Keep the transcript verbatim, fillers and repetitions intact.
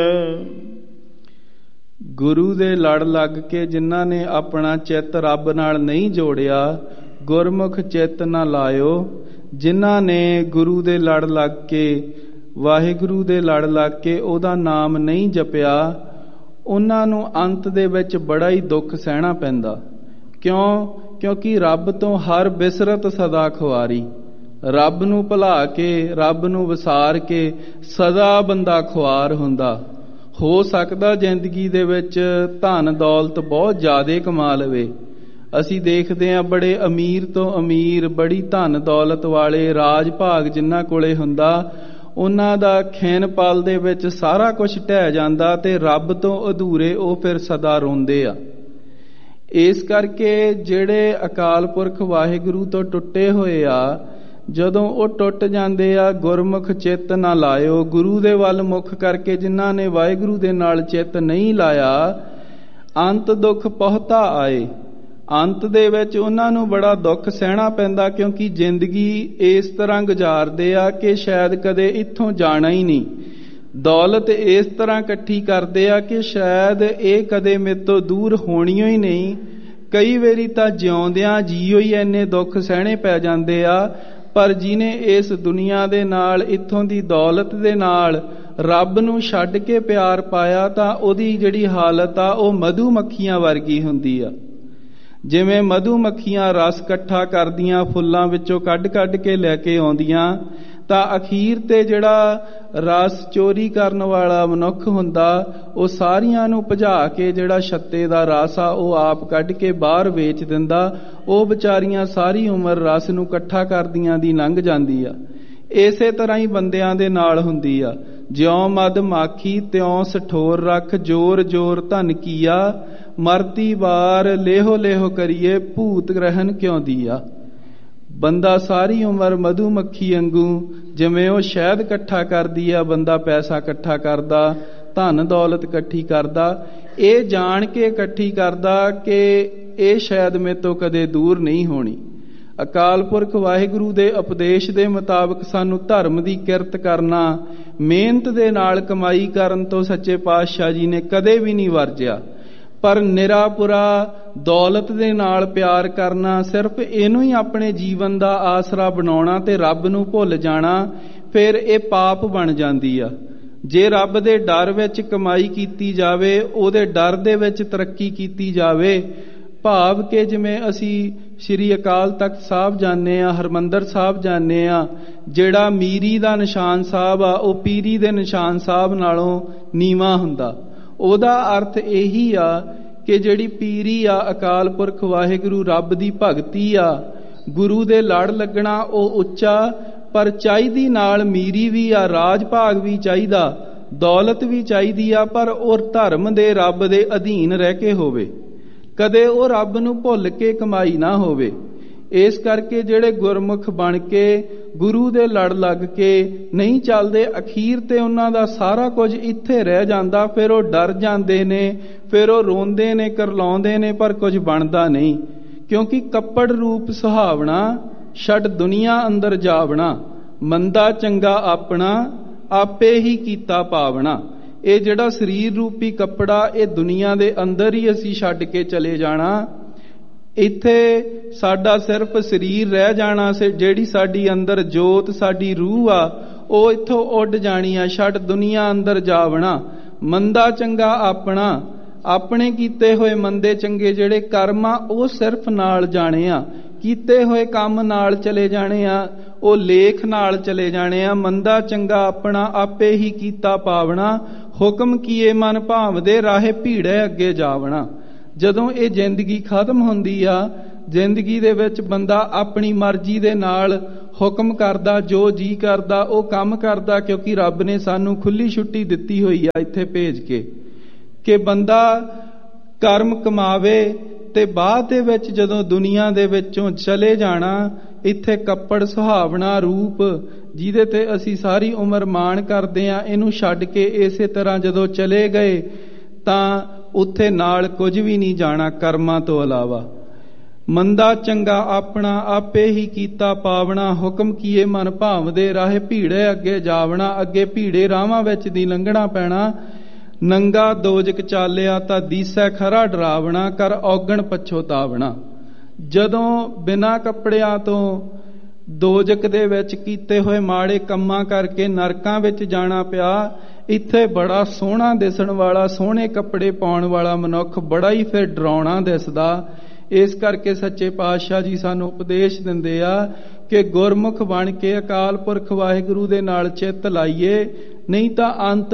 ਗੁਰੂ ਦੇ ਲੜ ਲੱਗ ਕੇ ਜਿਨ੍ਹਾਂ ਨੇ ਆਪਣਾ ਚਿੱਤ ਰੱਬ ਨਾਲ ਨਹੀਂ ਜੋੜਿਆ, ਗੁਰਮੁਖ ਚਿੱਤ ਨਾ ਲਾਇਓ। ਜਿਨ੍ਹਾਂ ਨੇ ਗੁਰੂ ਦੇ ਲੜ ਲੱਗ ਕੇ, ਵਾਹਿਗੁਰੂ ਦੇ ਲੜ ਲੱਗ ਕੇ ਉਹਦਾ ਨਾਮ ਨਹੀਂ ਜਪਿਆ, ਉਹਨਾਂ ਨੂੰ ਅੰਤ ਦੇ ਵਿੱਚ ਬੜਾ ਹੀ ਦੁੱਖ ਸਹਿਣਾ ਪੈਂਦਾ। ਕਿਉਂ? ਕਿਉਂਕਿ ਰੱਬ ਤੋਂ ਹਰ ਬਿਸਰਤ ਸਦਾ ਖੁਆਰੀ। ਰੱਬ ਨੂੰ ਭੁਲਾ ਕੇ, ਰੱਬ ਨੂੰ ਵਿਸਾਰ ਕੇ ਸਦਾ ਬੰਦਾ ਖੁਆਰ ਹੁੰਦਾ। ਹੋ ਸਕਦਾ ਜ਼ਿੰਦਗੀ ਦੇ ਵਿੱਚ ਧਨ ਦੌਲਤ ਬਹੁਤ ਜ਼ਿਆਦਾ ਕਮਾ ਲਵੇ। ਅਸੀਂ ਦੇਖਦੇ ਹਾਂ ਬੜੇ ਅਮੀਰ ਤੋਂ ਅਮੀਰ, ਬੜੀ ਧਨ ਦੌਲਤ ਵਾਲੇ, ਰਾਜ ਭਾਗ ਜਿਨ੍ਹਾਂ ਕੋਲੇ ਹੁੰਦਾ, ਉਹਨਾਂ ਦਾ ਖੈਨ ਪਲ ਦੇ ਵਿੱਚ ਸਾਰਾ ਕੁਝ ਢਹਿ ਜਾਂਦਾ ਤੇ ਰੱਬ ਤੋਂ ਅਧੂਰੇ ਉਹ ਫਿਰ ਸਦਾ ਰੋਂਦੇ ਆ। ਇਸ ਕਰਕੇ ਜਿਹੜੇ ਅਕਾਲ ਪੁਰਖ ਵਾਹਿਗੁਰੂ ਤੋਂ ਟੁੱਟੇ ਹੋਏ ਆ, ਜਦੋਂ ਉਹ ਟੁੱਟ ਜਾਂਦੇ ਆ, ਗੁਰਮੁਖ ਚਿੱਤ ਨਾ ਲਾਇਓ। ਗੁਰੂ ਦੇ ਵੱਲ ਮੁਖ ਕਰਕੇ ਜਿਨ੍ਹਾਂ ਨੇ ਵਾਹਿਗੁਰੂ ਦੇ ਨਾਲ ਚਿੱਤ ਨਹੀਂ ਲਾਇਆ, ਅੰਤ ਦੁੱਖ ਬਹੁਤਾ ਆਏ। ਅੰਤ ਦੇ ਵਿੱਚ ਉਹਨਾਂ ਨੂੰ ਬੜਾ ਦੁੱਖ ਸਹਿਣਾ ਪੈਂਦਾ, ਕਿਉਂਕਿ ਜ਼ਿੰਦਗੀ ਇਸ ਤਰ੍ਹਾਂ ਗੁਜ਼ਾਰਦੇ ਆ ਕਿ ਸ਼ਾਇਦ ਕਦੇ ਇੱਥੋਂ ਜਾਣਾ ਹੀ ਨਹੀਂ। ਦੌਲਤ ਇਸ ਤਰ੍ਹਾਂ ਇਕੱਠੀ ਕਰਦੇ ਆ ਕਿ ਸ਼ਾਇਦ ਇਹ ਕਦੇ ਮੇਰੇ ਤੋਂ ਦੂਰ ਹੋਣੀ ਹੀ ਨਹੀਂ। ਕਈ ਵਾਰੀ ਤਾਂ ਜਿਉਂਦਿਆਂ ਜੀਓ ਹੀ ਇੰਨੇ ਦੁੱਖ ਸਹਿਣੇ ਪੈ ਜਾਂਦੇ ਆ। ਪਰ ਜਿਹਨੇ ਇਸ ਦੁਨੀਆ ਦੇ ਨਾਲ, ਇੱਥੋਂ ਦੀ ਦੌਲਤ ਦੇ ਨਾਲ ਰੱਬ ਨੂੰ ਛੱਡ ਕੇ ਪਿਆਰ ਪਾਇਆ, ਤਾਂ ਉਹਦੀ ਜਿਹੜੀ ਹਾਲਤ ਆ ਉਹ ਮਧੂ ਮੱਖੀਆਂ ਵਰਗੀ ਹੁੰਦੀ ਆ। ਜਿਵੇਂ ਮਧੂ ਮੱਖੀਆਂ ਰਸ ਇਕੱਠਾ ਕਰਦੀਆਂ, ਫੁੱਲਾਂ ਵਿੱਚੋਂ ਕੱਢ ਕੱਢ ਕੇ ਲੈ ਕੇ ਆਉਂਦੀਆਂ, ਤਾਂ ਅਖੀਰ ਤੇ ਜਿਹੜਾ ਰਸ ਚੋਰੀ ਕਰਨ ਵਾਲਾ ਮਨੁੱਖ ਹੁੰਦਾ, ਉਹ ਸਾਰੀਆਂ ਨੂੰ ਭਜਾ ਕੇ ਜਿਹੜਾ ਛੱਤੇ ਦਾ ਰਸ ਆ ਉਹ ਆਪ ਕੱਢ ਕੇ ਬਾਹਰ ਵੇਚ ਦਿੰਦਾ। ਉਹ ਵਿਚਾਰੀਆਂ ਸਾਰੀ ਉਮਰ ਰਸ ਨੂੰ ਇਕੱਠਾ ਕਰਦੀਆਂ ਦੀ ਲੰਘ ਜਾਂਦੀ ਆ। ਇਸੇ ਤਰ੍ਹਾਂ ਹੀ ਬੰਦਿਆਂ ਦੇ ਨਾਲ ਹੁੰਦੀ ਆ। ਜਿਉਂ ਮਦ ਮਾਖੀ ਤਿਉਂ ਸਠੋਰ ਰੱਖ, ਜੋਰ ਜੋਰ ਧਨ ਕੀਆ, ਮਰਤੀ ਵਾਰ ਲੇਹੋ ਲੇਹੋ ਕਰੀਏ, ਭੂਤ ਗ੍ਰਹਿਣ ਕਿਉਂ ਦੀਆ। ਬੰਦਾ ਸਾਰੀ ਉਮਰ ਮਧੂ ਮੱਖੀ ਵਾਂਗੂ, ਜਿਵੇਂ ਉਹ ਸ਼ਹਿਦ ਇਕੱਠਾ ਕਰਦੀ ਆ, ਬੰਦਾ ਪੈਸਾ ਇਕੱਠਾ ਕਰਦਾ, ਧਨ ਦੌਲਤ ਇਕੱਠੀ ਕਰਦਾ, ਇਹ ਜਾਣ ਕੇ ਇਕੱਠੀ ਕਰਦਾ ਕਿ ਇਹ ਸ਼ਾਇਦ ਮੇਰੇ ਤੋਂ ਕਦੇ ਦੂਰ ਨਹੀਂ ਹੋਣੀ। ਅਕਾਲ ਪੁਰਖ ਵਾਹਿਗੁਰੂ ਦੇ ਉਪਦੇਸ਼ ਦੇ ਮੁਤਾਬਕ ਸਾਨੂੰ ਧਰਮ ਦੀ ਕਿਰਤ ਕਰਨਾ, ਮਿਹਨਤ ਦੇ ਨਾਲ ਕਮਾਈ ਕਰਨ ਤੋਂ ਸੱਚੇ ਪਾਤਸ਼ਾਹ ਜੀ ਨੇ ਕਦੇ ਵੀ ਨਹੀਂ ਵਰਜਿਆ। ਪਰ ਨਿਰਾਪੁਰਾ ਦੌਲਤ ਦੇ ਨਾਲ ਪਿਆਰ ਕਰਨਾ, ਸਿਰਫ ਇਹਨੂੰ ਹੀ ਆਪਣੇ ਜੀਵਨ ਦਾ ਆਸਰਾ ਬਣਾਉਣਾ ਤੇ ਰੱਬ ਨੂੰ ਭੁੱਲ ਜਾਣਾ, ਫਿਰ ਇਹ ਪਾਪ ਬਣ ਜਾਂਦੀ ਆ। ਜੇ ਰੱਬ ਦੇ ਡਰ ਵਿੱਚ ਕਮਾਈ ਕੀਤੀ ਜਾਵੇ, ਉਹਦੇ ਡਰ ਦੇ ਵਿੱਚ ਤਰੱਕੀ ਕੀਤੀ ਜਾਵੇ, ਭਾਵ ਕਿ ਜਿਵੇਂ ਅਸੀਂ ਸ੍ਰੀ ਅਕਾਲ ਤਖਤ ਸਾਹਿਬ ਜਾਂਦੇ ਆ, ਹਰਿਮੰਦਰ ਸਾਹਿਬ ਜਾਂਦੇ ਆ, ਜਿਹੜਾ ਮੀਰੀ ਦਾ ਨਿਸ਼ਾਨ ਸਾਹਿਬ ਆ ਉਹ ਪੀਰੀ ਦੇ ਨਿਸ਼ਾਨ ਸਾਹਿਬ ਨਾਲੋਂ ਨੀਵਾਂ ਹੁੰਦਾ। ਉਹਦਾ ਅਰਥ ਇਹੀ ਆ ਕਿ ਜਿਹੜੀ ਪੀਰੀ ਆ, ਅਕਾਲ ਪੁਰਖ ਵਾਹਿਗੁਰੂ ਰੱਬ ਦੀ ਭਗਤੀ ਆ, ਗੁਰੂ ਦੇ ਲੜ ਲੱਗਣਾ, ਉਹ ਉੱਚਾ। ਪਰ ਚਾਹੀਦੀ ਨਾਲ ਮੀਰੀ ਵੀ ਆ, ਰਾਜ ਭਾਗ ਵੀ ਚਾਹੀਦਾ, ਦੌਲਤ ਵੀ ਚਾਹੀਦੀ ਆ, ਪਰ ਉਹ ਧਰਮ ਦੇ ਰੱਬ ਦੇ ਅਧੀਨ ਰਹਿ ਕੇ ਹੋਵੇ। ਕਦੇ ਉਹ ਰੱਬ ਨੂੰ ਭੁੱਲ ਕੇ ਕਮਾਈ ਨਾ ਹੋਵੇ। ਇਸ ਕਰਕੇ ਜਿਹੜੇ ਗੁਰਮੁਖ ਬਣ ਕੇ ਗੁਰੂ ਦੇ ਲੜ ਲੱਗ ਕੇ ਨਹੀਂ ਚੱਲਦੇ, ਅਖੀਰ ਤੇ ਉਹਨਾਂ ਦਾ ਸਾਰਾ ਕੁਝ ਇੱਥੇ ਰਹਿ ਜਾਂਦਾ। ਫਿਰ ਉਹ ਡਰ ਜਾਂਦੇ ਨੇ, ਫਿਰ ਉਹ ਰੋਂਦੇ ਨੇ, ਕਰਲਾਉਂਦੇ ਨੇ, ਪਰ ਕੁਝ ਬਣਦਾ ਨਹੀਂ। ਕਿਉਂਕਿ ਕੱਪੜ ਰੂਪ ਸੁਹਾਵਣਾ, ਛੱਡ ਦੁਨੀਆ ਅੰਦਰ ਜਾਵਣਾ, ਮੰਦਾ ਚੰਗਾ ਆਪਣਾ, ਆਪੇ ਹੀ ਕੀਤਾ ਪਾਵਣਾ। ਇਹ ਜਿਹੜਾ ਸਰੀਰ ਰੂਪੀ ਕੱਪੜਾ, ਇਹ ਦੁਨੀਆ ਦੇ ਅੰਦਰ ਹੀ ਅਸੀਂ ਛੱਡ ਕੇ ਚਲੇ ਜਾਣਾ। ਇੱਥੇ ਸਾਡਾ ਸਿਰਫ ਸਰੀਰ ਰਹਿ ਜਾਣਾ। ਜਿਹੜੀ ਸਾਡੀ ਅੰਦਰ ਜੋਤ, ਸਾਡੀ ਰੂਹ ਆ, ਉਹ ਇੱਥੋਂ ਉੱਡ ਜਾਣੀ ਆ। ਛੱਡ ਦੁਨੀਆ ਅੰਦਰ ਜਾਵਣਾ, ਮੰਦਾ ਚੰਗਾ ਆਪਣਾ। ਆਪਣੇ ਕੀਤੇ ਹੋਏ ਮੰਦੇ ਚੰਗੇ ਜਿਹੜੇ ਕਰਮ ਆ, ਉਹ ਸਿਰਫ ਨਾਲ ਜਾਣੇ ਆ। ਕੀਤੇ ਹੋਏ ਕੰਮ ਨਾਲ ਚਲੇ ਜਾਣੇ ਆ, ਉਹ ਲੇਖ ਨਾਲ ਚਲੇ ਜਾਣੇ ਆ। ਮੰਦਾ ਚੰਗਾ ਆਪਣਾ, ਆਪੇ ਹੀ ਕੀਤਾ ਪਾਵਣਾ। ਹੁਕਮ ਕੀਏ ਮਨ ਭਾਵਦੇ, ਰਾਹੇ ਭੀੜੇ ਅੱਗੇ ਜਾਵਣਾ। ਜਦੋਂ ਇਹ ਜ਼ਿੰਦਗੀ ਖਤਮ ਹੁੰਦੀ ਆ, ਜ਼ਿੰਦਗੀ ਦੇ ਵਿੱਚ ਬੰਦਾ ਆਪਣੀ ਮਰਜ਼ੀ ਦੇ ਨਾਲ ਹੁਕਮ ਕਰਦਾ, ਜੋ ਜੀ ਕਰਦਾ ਉਹ ਕੰਮ ਕਰਦਾ, ਕਿਉਂਕਿ ਰੱਬ ਨੇ ਸਾਨੂੰ ਖੁੱਲੀ ਛੁੱਟੀ ਦਿੱਤੀ ਹੋਈ ਆ ਇੱਥੇ ਭੇਜ ਕੇ ਕਿ ਬੰਦਾ ਕਰਮ ਕਮਾਵੇ ਤੇ ਬਾਅਦ ਦੇ ਵਿੱਚ ਜਦੋਂ ਦੁਨੀਆ ਦੇ ਵਿੱਚੋਂ ਚਲੇ ਜਾਣਾ, ਇੱਥੇ ਕੱਪੜ ਸੁਹਾਵਣਾ ਰੂਪ ਜਿਹਦੇ ਤੇ ਅਸੀਂ ਸਾਰੀ ਉਮਰ ਮਾਣ ਕਰਦੇ ਆ, ਇਹਨੂੰ ਛੱਡ ਕੇ ਇਸੇ ਤਰ੍ਹਾਂ ਜਦੋਂ ਚਲੇ ਗਏ ਤਾਂ ਉੱਥੇ ਨਾਲ ਕੁਝ ਵੀ ਨਹੀਂ ਜਾਣਾ ਕਰਮਾਂ ਤੋਂ ਇਲਾਵਾ। ਮੰਦਾ ਚੰਗਾ ਆਪਣਾ, ਆਪੇ ਹੀ ਕੀਤਾ ਪਾਵਣਾ। ਹੁਕਮ ਕੀਏ ਮਨ ਭਾਵਦੇ, ਰਾਹੇ ਭੀੜੇ ਅੱਗੇ ਜਾਵਣਾ। ਅੱਗੇ ਭੀੜੇ ਰਾਹਾਂ ਵਿੱਚ ਦੀ ਲੰਘਣਾ ਪੈਣਾ। ਨੰਗਾ ਦੋਜਕ ਚਾਲਿਆ ਤਾਂ ਦੀਸੈ ਖਰਾ ਡਰਾਵਣਾ, ਕਰ ਔਗਣ ਪਛੋਤਾਵਣਾ। ਜਦੋਂ ਬਿਨਾਂ ਕੱਪੜਿਆਂ ਤੋਂ ਦੋਜਕ ਦੇ ਵਿੱਚ ਕੀਤੇ ਹੋਏ ਮਾੜੇ ਕੰਮਾਂ ਕਰਕੇ ਨਰਕਾਂ ਵਿੱਚ ਜਾਣਾ ਪਿਆ, ਇੱਥੇ ਬੜਾ ਸੋਹਣਾ ਦਿਸਣ ਵਾਲਾ, ਸੋਹਣੇ ਕੱਪੜੇ ਪਾਉਣ ਵਾਲਾ ਮਨੁੱਖ ਬੜਾ ਹੀ ਫਿਰ ਡਰਾਉਣਾ ਦਿਸਦਾ। ਇਸ ਕਰਕੇ ਸੱਚੇ ਪਾਤਸ਼ਾਹ ਜੀ ਸਾਨੂੰ ਉਪਦੇਸ਼ ਦਿੰਦੇ ਆ ਕਿ ਗੁਰਮੁਖ ਬਣ ਕੇ ਅਕਾਲ ਪੁਰਖ ਵਾਹਿਗੁਰੂ ਦੇ ਨਾਲ ਚਿੱਤ ਲਾਈਏ, ਨਹੀਂ ਤਾਂ ਅੰਤ